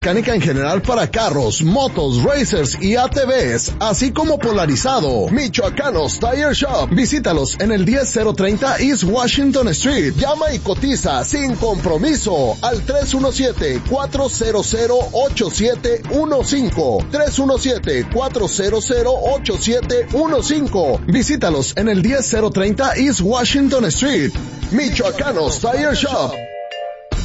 Mecánica en general para carros, motos, racers y ATVs, así como polarizado. Michoacanos Tire Shop. Visítalos en el 10030 East Washington Street. Llama y cotiza sin compromiso al 317-400-8715. 317-400-8715. Visítalos en el 10030 East Washington Street. Michoacanos Tire Shop.